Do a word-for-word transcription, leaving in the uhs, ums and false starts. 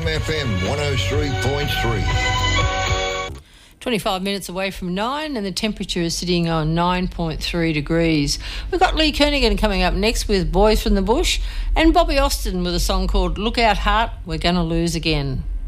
F M one oh three point three. twenty-five minutes away from nine, and the temperature is sitting on nine point three degrees. We've got Lee Kernaghan coming up next with Boys from the Bush, and Bobby Austin with a song called Look Out Heart, We're Gonna Lose Again.